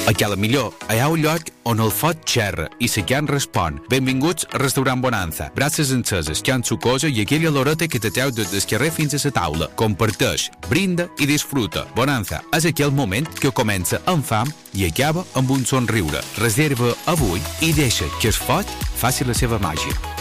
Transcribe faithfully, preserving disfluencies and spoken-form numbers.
Aquella millor, hi ha un lloc on el foc xerra i la carn respon. Benvinguts al restaurant Bonanza. Brasses enceses, carn sucosa i aquella oloreta que te treu des del carrer fins a la taula. Comparteix, brinda i disfruta. Bonanza és aquell moment que comença amb fam i acaba amb un somriure. Reserva avui i deixa que el foc faci la seva màgia.